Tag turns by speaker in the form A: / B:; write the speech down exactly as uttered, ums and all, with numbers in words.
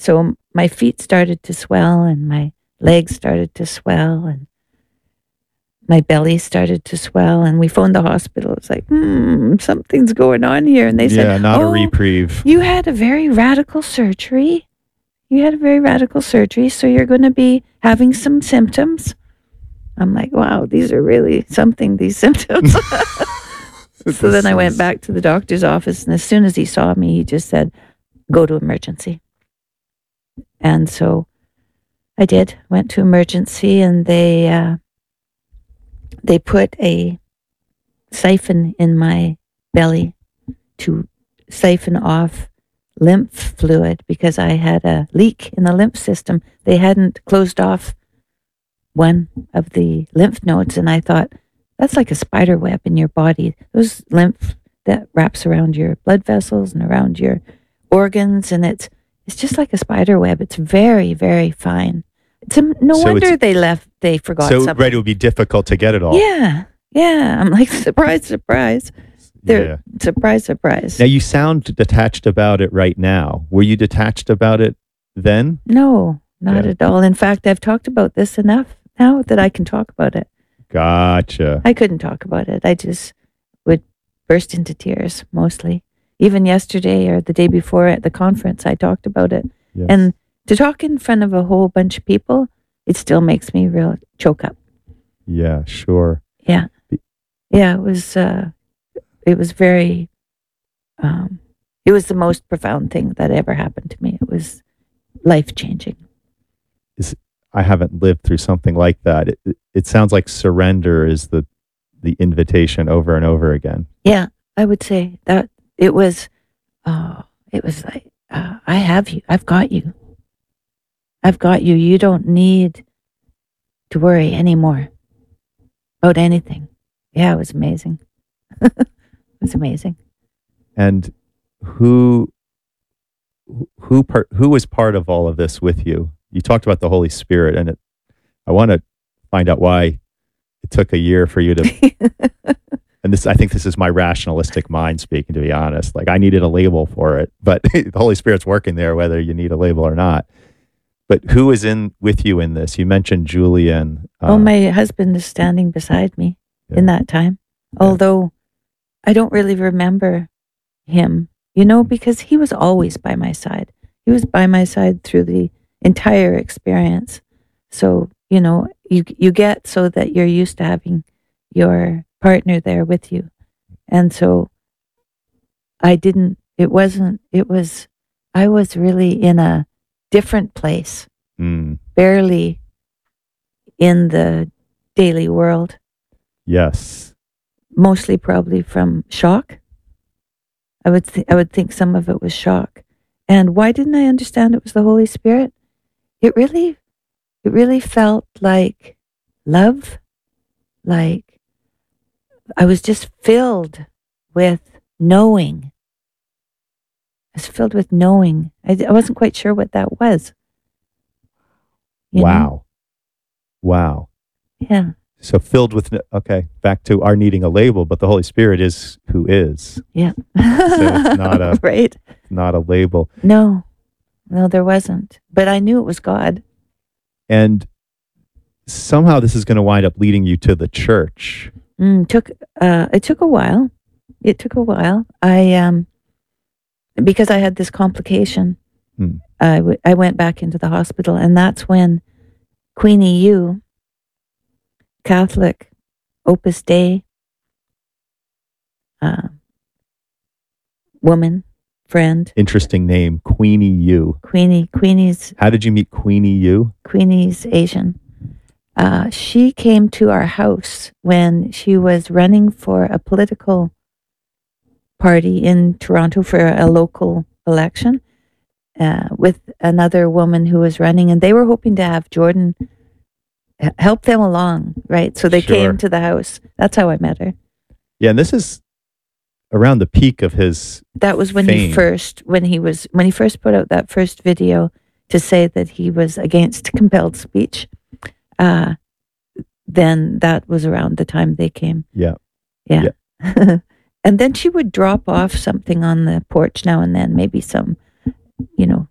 A: So my feet started to swell and my legs started to swell and my belly started to swell, and we phoned the hospital. It's like, hmm, something's going on here. And they said,
B: Yeah, not a
A: oh,
B: reprieve.
A: you had a very radical surgery. You had a very radical surgery, so you're going to be having some symptoms. I'm like, wow, these are really something, these symptoms. So then I went back to the doctor's office, and as soon as he saw me, he just said, go to emergency. And so I did, went to emergency, and they uh, they put a siphon in my belly to siphon off lymph fluid because I had a leak in the lymph system. They hadn't closed off one of the lymph nodes, and I thought, that's like a spider web in your body. Those lymph that wraps around your blood vessels and around your organs, and it's it's just like a spider web. It's very, very fine. It's a, no
B: So
A: wonder
B: it's-
A: they left. They forgot
B: So,
A: something.
B: right, it would be difficult to get it all.
A: Yeah, yeah. I'm like, surprise, surprise. They're
B: Yeah.
A: surprise, surprise.
B: Now, you sound detached about it right now. Were you detached about it then?
A: No, not
B: Yeah.
A: at all. In fact, I've talked about this enough now that I can talk about it.
B: Gotcha.
A: I couldn't talk about it. I just would burst into tears mostly. Even yesterday or the day before at the conference, I talked about it.
B: Yes.
A: And to talk in front of a whole bunch of people, it still makes me real choke up.
B: Yeah, sure.
A: Yeah. Yeah, it was, uh, it was very, um, it was the most profound thing that ever happened to me. It was life changing.
B: I haven't lived through something like that. It, it, it sounds like surrender is the the invitation over and over again.
A: Yeah, I would say that it was, uh, it was like, uh, I have you. I've got you. I've got you. You don't need to worry anymore about anything. Yeah, it was amazing. It was amazing.
B: And who who part, who was part of all of this with you? You talked about the Holy Spirit, and it, I want to find out why it took a year for you to. And this, I think, this is my rationalistic mind speaking. To be honest, like I needed a label for it, but the Holy Spirit's working there, whether you need a label or not. But who is in with you in this? You mentioned Julian.
A: Oh, my husband is standing beside me
B: Yeah.
A: in that time.
B: Yeah.
A: Although I don't really remember him, you know, because he was always by my side. He was by my side through the entire experience. So, you know, you you get so that you're used to having your partner there with you. And so I didn't, it wasn't, it was, I was really in a different place,
B: Mm,
A: barely in the daily world,
B: yes.
A: mostly probably from shock. I would th- I would think some of it was shock. And why didn't I understand it was the Holy Spirit? It really, it really felt like love, like I was just filled with knowing. I was filled with knowing. I, I wasn't quite sure what that was. You know?
B: Wow. Wow.
A: Yeah.
B: So filled with, okay, back to our needing a label, but the Holy Spirit is who is,
A: Yeah.
B: it's not a-
A: right.
B: not a label.
A: No, no, there wasn't. But I knew it was God.
B: And somehow this is going to wind up leading you to the church.
A: Mm, took uh, it took a while. It took a while. I um because I had this complication.
B: Hmm.
A: I w- I went back into the hospital, and that's when Queenie Yu, Catholic, Opus Dei, uh, woman, friend,
B: Interesting name, Queenie Yu.
A: Queenie Queenie's
B: How did you meet Queenie Yu?
A: Queenie's Asian. Uh, she came to our house when she was running for a political party in Toronto for a local election uh, with another woman who was running, and they were hoping to have Jordan h- help them along, right? So they
B: Sure.
A: came to the house. That's how I met her.
B: Yeah, and this is around the peak of his.
A: That was when
B: Fame.
A: he first, when he was, when he first put out that first video to say that he was against compelled speech. Uh, then that was around the time they came.
B: Yeah.
A: Yeah. And then she would drop off something on the porch now and then, maybe some, you know,